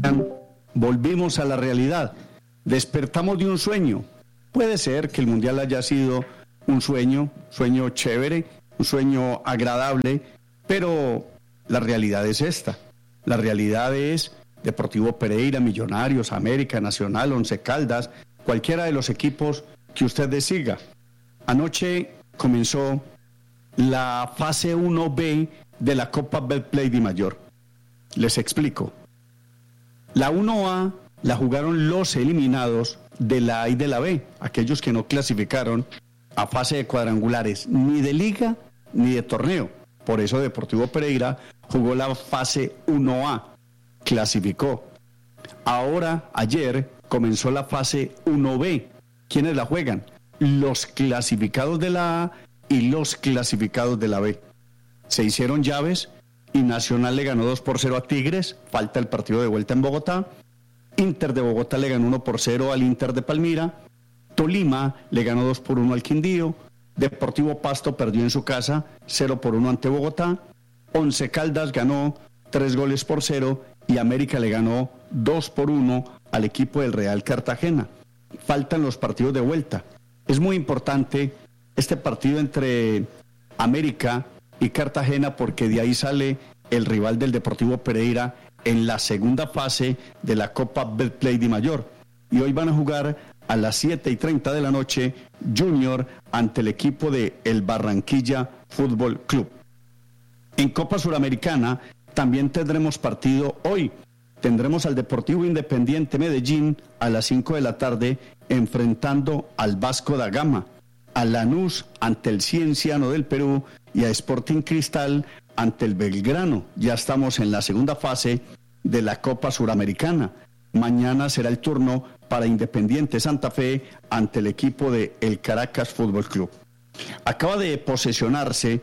volvimos a la realidad, despertamos de un sueño. Puede ser que el Mundial haya sido un sueño chévere, un sueño agradable, pero la realidad es esta. La realidad es Deportivo Pereira, Millonarios, América, Nacional, Once Caldas, cualquiera de los equipos que usted siga. Anoche comenzó la fase 1B de la Copa Betplay de Mayor. Les explico. La 1A la jugaron los eliminados de la A y de la B, aquellos que no clasificaron a fase de cuadrangulares, ni de liga ni de torneo. Por eso Deportivo Pereira jugó la fase 1A, clasificó. Ahora, ayer, comenzó la fase 1B. ¿Quiénes la juegan? Los clasificados de la A y los clasificados de la B. Se hicieron llaves y Nacional le ganó 2-0 a Tigres, falta el partido de vuelta en Bogotá. Inter de Bogotá le ganó 1-0 al Inter de Palmira. Tolima le ganó 2-1 al Quindío. Deportivo Pasto perdió en su casa 0-1 ante Bogotá. Once Caldas ganó 3-0 y América le ganó 2-1 al equipo del Real Cartagena. Faltan los partidos de vuelta. Es muy importante este partido entre América y Cartagena porque de ahí sale el rival del Deportivo Pereira en la segunda fase de la Copa Betplay de Mayor. Y hoy van a jugar a las 7:30 de la noche Junior ante el equipo de el Barranquilla Fútbol Club. En Copa Suramericana también tendremos partido hoy. Tendremos al Deportivo Independiente Medellín a las 5 de la tarde enfrentando al Vasco da Gama, a Lanús ante el Cienciano del Perú y a Sporting Cristal ante el Belgrano. Ya estamos en la segunda fase de la Copa Suramericana. Mañana será el turno para Independiente Santa Fe ante el equipo de el Caracas Fútbol Club. Acaba de posesionarse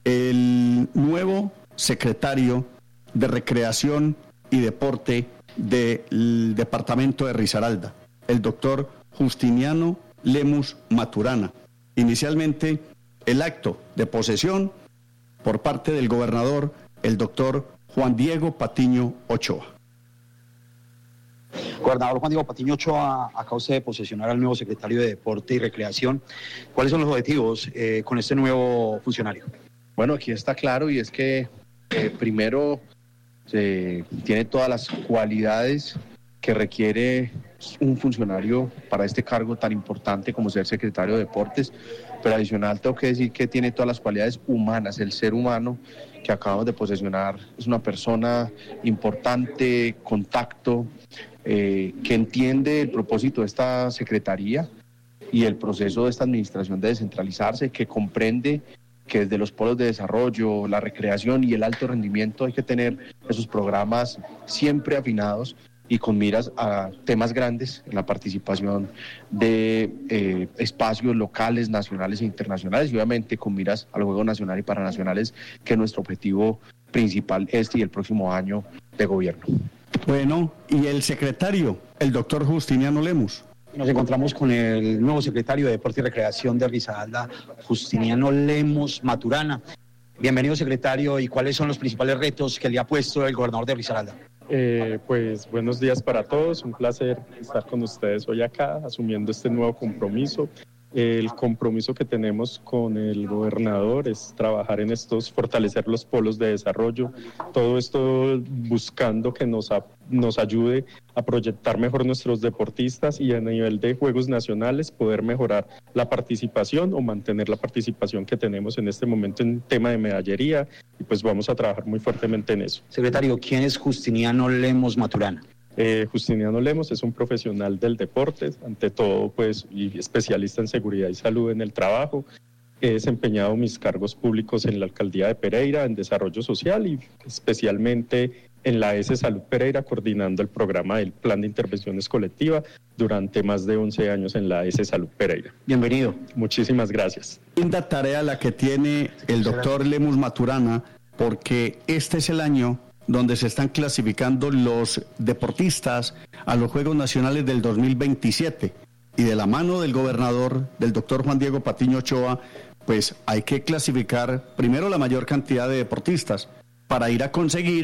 el nuevo secretario de Recreación y Deporte del departamento de Risaralda, el doctor Justiniano Lemus Maturana. Inicialmente, el acto de posesión por parte del gobernador, el doctor Juan Diego Patiño Ochoa. Gobernador Juan Diego Patiño Ochoa, acaba usted de posesionar al nuevo secretario de Deporte y Recreación. ¿Cuáles son los objetivos con este nuevo funcionario? Bueno, aquí está claro y es que primero tiene todas las cualidades que requiere un funcionario para este cargo tan importante como ser secretario de Deportes, pero adicional tengo que decir que tiene todas las cualidades humanas. El ser humano que acabamos de posesionar es una persona importante, contacto, que entiende el propósito de esta secretaría y el proceso de esta administración de descentralizarse, que comprende que desde los polos de desarrollo, la recreación y el alto rendimiento hay que tener esos programas siempre afinados y con miras a temas grandes en la participación de espacios locales, nacionales e internacionales y obviamente con miras al juego nacional y paranacionales, que es nuestro objetivo principal este y el próximo año de gobierno. Bueno, y el secretario, el doctor Justiniano Lemus. Nos encontramos con el nuevo secretario de Deporte y Recreación de Risaralda, Justiniano Lemus Maturana. Bienvenido, secretario, ¿y cuáles son los principales retos que le ha puesto el gobernador de Risaralda? Pues buenos días para todos, un placer estar con ustedes hoy acá, asumiendo este nuevo compromiso. El compromiso que tenemos con el gobernador es trabajar en fortalecer los polos de desarrollo, todo esto buscando que nos ayude a proyectar mejor nuestros deportistas y a nivel de juegos nacionales poder mejorar la participación o mantener la participación que tenemos en este momento en tema de medallería y pues vamos a trabajar muy fuertemente en eso. Secretario, ¿quién es Justiniano Lemus Maturana? Justiniano Lemus es un profesional del deporte, ante todo pues y especialista en seguridad y salud en el trabajo. He desempeñado mis cargos públicos en la alcaldía de Pereira, en desarrollo social y especialmente en la S Salud Pereira, coordinando el programa del Plan de Intervenciones Colectivas durante más de 11 años en la S Salud Pereira. Bienvenido. Muchísimas gracias. Linda tarea la que tiene el doctor Lemus Maturana, porque este es el año donde se están clasificando los deportistas a los Juegos Nacionales del 2027. Y de la mano del gobernador, del doctor Juan Diego Patiño Ochoa, pues hay que clasificar primero la mayor cantidad de deportistas para ir a conseguir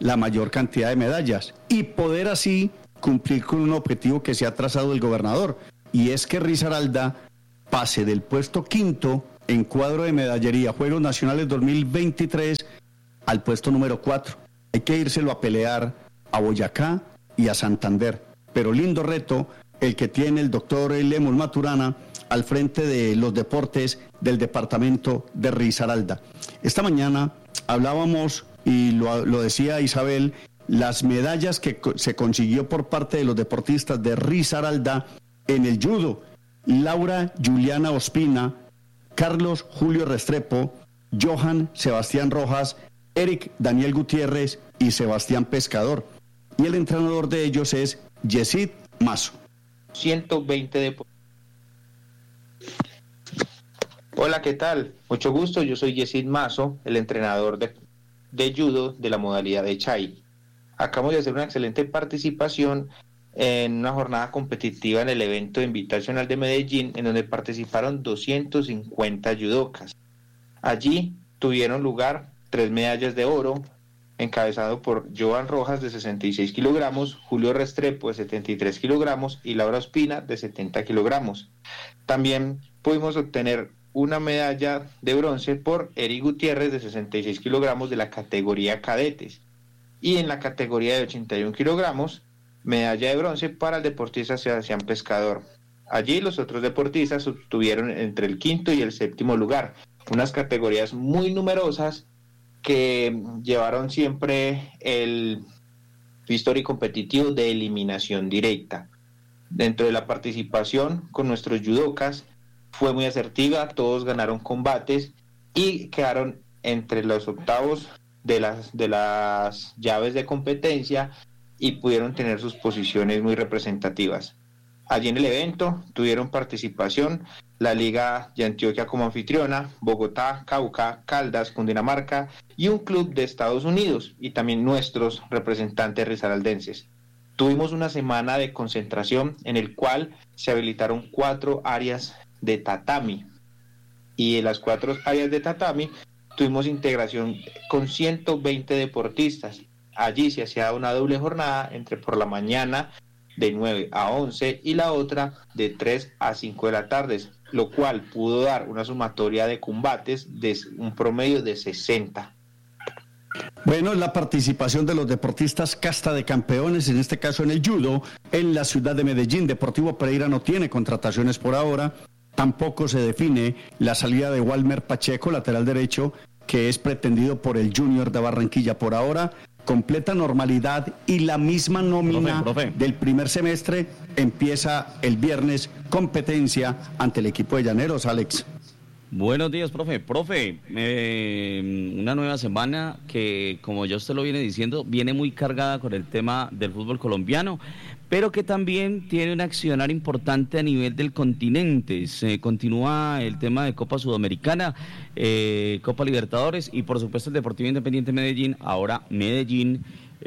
la mayor cantidad de medallas y poder así cumplir con un objetivo que se ha trazado el gobernador, y es que Risaralda pase del puesto 5º en cuadro de medallería Juegos Nacionales 2023 al puesto número 4. Hay que írselo a pelear a Boyacá y a Santander, pero lindo reto el que tiene el doctor Lemos Maturana al frente de los deportes del departamento de Risaralda. Esta mañana hablábamos, y lo decía Isabel, las medallas que se consiguió por parte de los deportistas de Risaralda en el judo. Laura Juliana Ospina, Carlos Julio Restrepo, Johan Sebastián Rojas, Eric Daniel Gutiérrez y Sebastián Pescador. Y el entrenador de ellos es Yesid Mazo. 120 de... Hola, ¿qué tal? Mucho gusto, yo soy Yesid Mazo, el entrenador de judo de la modalidad de Chai. Acabamos de hacer una excelente participación en una jornada competitiva en el evento invitacional de Medellín, en donde participaron 250 judocas. Allí tuvieron lugar 3 medallas de oro, encabezado por Johan Rojas de 66 kilogramos, Julio Restrepo de 73 kilogramos y Laura Ospina de 70 kilogramos. También pudimos obtener una medalla de bronce por Eric Gutiérrez de 66 kilogramos de la categoría cadetes. Y en la categoría de 81 kilogramos, medalla de bronce para el deportista Sebastián Pescador. Allí los otros deportistas obtuvieron entre el 5º y el 7º lugar, unas categorías muy numerosas que llevaron siempre el histórico competitivo de eliminación directa. Dentro de la participación con nuestros judocas fue muy asertiva, todos ganaron combates y quedaron entre los octavos de las llaves de competencia y pudieron tener sus posiciones muy representativas. Allí en el evento tuvieron participación la Liga de Antioquia como anfitriona, Bogotá, Cauca, Caldas, Cundinamarca y un club de Estados Unidos y también nuestros representantes risaraldenses. Tuvimos una semana de concentración en el cual se habilitaron 4 áreas de tatami y en las 4 áreas de tatami tuvimos integración con 120 deportistas. Allí se hacía una doble jornada entre por la mañana de 9 a 11 y la otra de 3 a 5 de la tarde, lo cual pudo dar una sumatoria de combates de un promedio de 60. Bueno, la participación de los deportistas casta de campeones, en este caso en el judo, en la ciudad de Medellín. Deportivo Pereira no tiene contrataciones por ahora. Tampoco se define la salida de Walmer Pacheco, lateral derecho, que es pretendido por el Junior de Barranquilla. Por ahora, completa normalidad y la misma nómina del primer semestre. Empieza el viernes competencia ante el equipo de Llaneros, Alex. Buenos días, profe. Profe, una nueva semana que, como yo usted lo viene diciendo, viene muy cargada con el tema del fútbol colombiano, pero que también tiene un accionar importante a nivel del continente. Se continúa el tema de Copa Sudamericana, Copa Libertadores y por supuesto el Deportivo Independiente Medellín. Ahora Medellín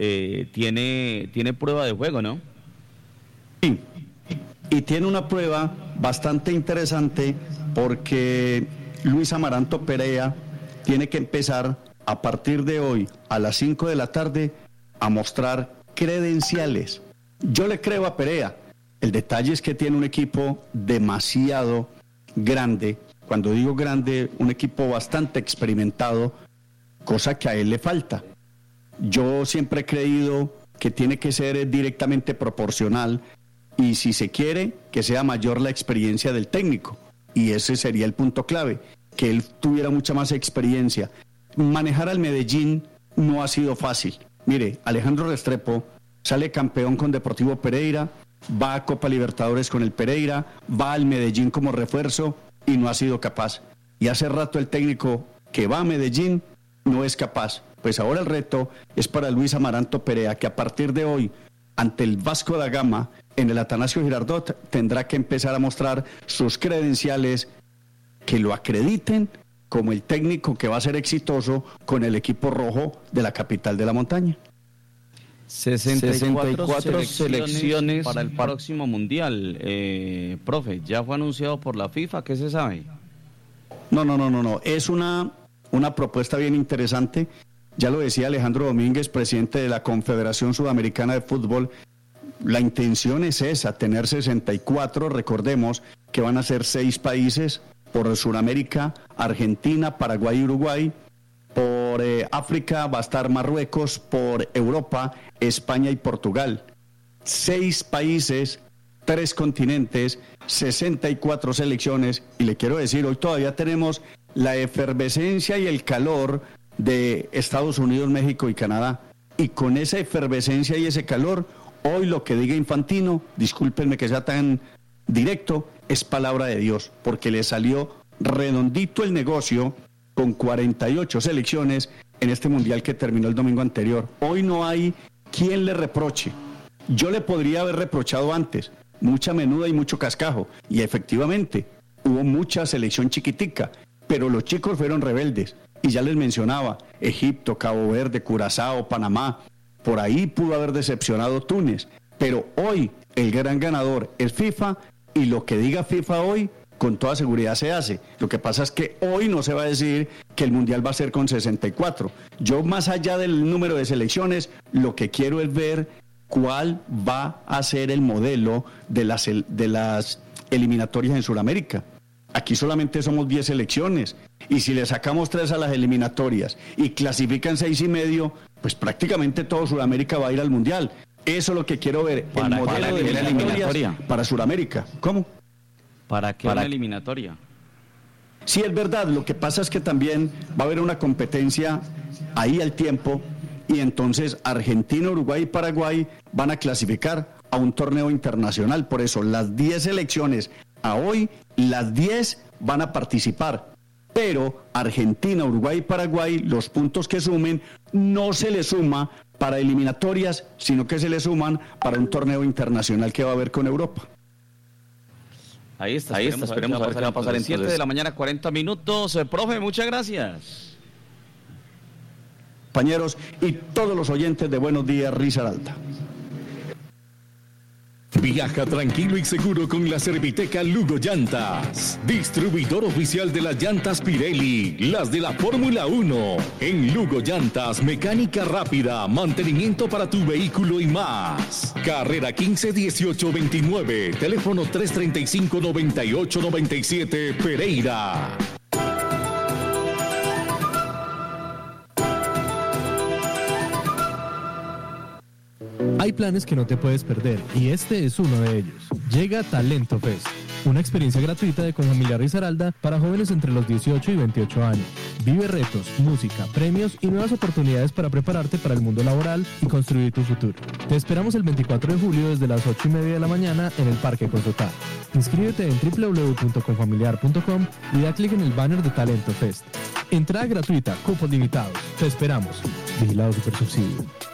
tiene prueba de juego, ¿no? Sí, y tiene una prueba bastante interesante porque Luis Amaranto Perea tiene que empezar a partir de hoy a las 5 de la tarde a mostrar credenciales. Yo le creo a Perea. El detalle es que tiene un equipo demasiado grande. Cuando digo grande, un equipo bastante experimentado, cosa que a él le falta. Yo siempre he creído que tiene que ser directamente proporcional y si se quiere, que sea mayor la experiencia del técnico. Y ese sería el punto clave, que él tuviera mucha más experiencia. Manejar al Medellín no ha sido fácil. Mire, Alejandro Restrepo sale campeón con Deportivo Pereira, va a Copa Libertadores con el Pereira, va al Medellín como refuerzo y no ha sido capaz. Y hace rato el técnico que va a Medellín no es capaz. Pues ahora el reto es para Luis Amaranto Perea, que a partir de hoy, ante el Vasco da Gama, en el Atanasio Girardot, tendrá que empezar a mostrar sus credenciales que lo acrediten como el técnico que va a ser exitoso con el equipo rojo de la capital de la montaña. 64 selecciones para el próximo Mundial. Profe, ¿ya fue anunciado por la FIFA? ¿Qué se sabe? No. Es una propuesta bien interesante Ya lo decía Alejandro Domínguez, presidente de la Confederación Sudamericana de Fútbol, la intención es esa, tener 64, recordemos que van a ser 6 países, por Sudamérica, Argentina, Paraguay y Uruguay, por África va a estar Marruecos, por Europa, España y Portugal. 6 países, 3 continentes, 64 selecciones, y le quiero decir, hoy todavía tenemos la efervescencia y el calor de Estados Unidos, México y Canadá, y con esa efervescencia y ese calor, hoy lo que diga Infantino, discúlpenme que sea tan directo, es palabra de Dios, porque le salió redondito el negocio con 48 selecciones en este mundial que terminó el domingo anterior. Hoy no hay quien le reproche. Yo le podría haber reprochado antes, mucha menuda y mucho cascajo, y efectivamente hubo mucha selección chiquitica, pero los chicos fueron rebeldes, y ya les mencionaba, Egipto, Cabo Verde, Curazao, Panamá, por ahí pudo haber decepcionado Túnez, pero hoy el gran ganador es FIFA, y lo que diga FIFA hoy, con toda seguridad se hace. Lo que pasa es que hoy no se va a decir que el Mundial va a ser con 64. Yo, más allá del número de selecciones, lo que quiero es ver cuál va a ser el modelo de las eliminatorias en Sudamérica. Aquí solamente somos 10 selecciones, y si le sacamos 3 a las eliminatorias y clasifican 6 y medio, pues prácticamente todo Sudamérica va a ir al Mundial. Eso es lo que quiero ver, el modelo de eliminatoria para Sudamérica. ¿Cómo? ¿Para qué una eliminatoria? Sí, es verdad, lo que pasa es que también va a haber una competencia ahí al tiempo, y entonces Argentina, Uruguay y Paraguay van a clasificar a un torneo internacional. Por eso las 10 selecciones a hoy, las 10 van a participar, pero Argentina, Uruguay y Paraguay, los puntos que sumen no se les suma para eliminatorias, sino que se les suman para un torneo internacional que va a haber con Europa. Ahí está, esperemos a ver qué va a pasar. En 7 de la mañana, 40 minutos. Profe, muchas gracias. Compañeros y todos los oyentes de Buenos Días, Risaralda. Viaja tranquilo y seguro con la Serviteca Lugo Llantas, distribuidor oficial de las llantas Pirelli, las de la Fórmula 1. En Lugo Llantas, mecánica rápida, mantenimiento para tu vehículo y más. Carrera 15-18-29, teléfono 335-9897, Pereira. Hay planes que no te puedes perder y este es uno de ellos. Llega Talento Fest, una experiencia gratuita de Confamiliar Risaralda para jóvenes entre los 18 y 28 años. Vive retos, música, premios y nuevas oportunidades para prepararte para el mundo laboral y construir tu futuro. Te esperamos el 24 de julio desde las 8:30 de la mañana en el Parque Consotar. Inscríbete en www.confamiliar.com y da clic en el banner de Talento Fest. Entrada gratuita, cupos limitados. Te esperamos. Vigilado Supersubsidio.